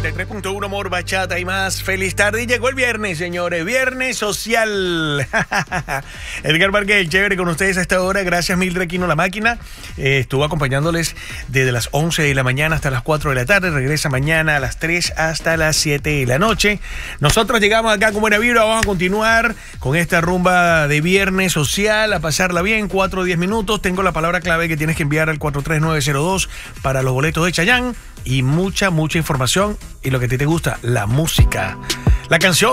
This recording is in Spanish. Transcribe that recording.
93.1 Amor, Bachata y más. Feliz tarde. Y llegó el viernes, señores. Viernes social. Edgar Vargas, el chévere, con ustedes a esta hora. Gracias, Mildred Aquino, la máquina. Estuvo acompañándoles desde las 11 de la mañana hasta las 4 de la tarde. Regresa mañana a las 3 hasta las 7 de la noche. Nosotros llegamos acá con buena vibra. Vamos a continuar con esta rumba de viernes social, a pasarla bien. 4 o 10 minutos. Tengo la palabra clave que tienes que enviar al 43902 para los boletos de Chayanne. Y mucha información y lo que a ti te gusta, la música. La canción